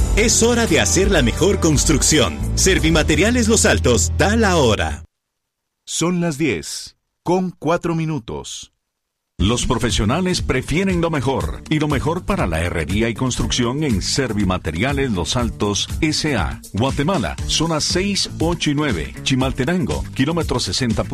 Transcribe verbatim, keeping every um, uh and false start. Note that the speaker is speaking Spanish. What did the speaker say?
Es hora de hacer la mejor construcción. Servimateriales Los Altos da la hora. Son las diez, con cuatro minutos. Los profesionales prefieren lo mejor, y lo mejor para la herrería y construcción en Servimateriales Los Altos S A Guatemala, zona seis, ocho y nueve, Chimaltenango, kilómetro sesenta.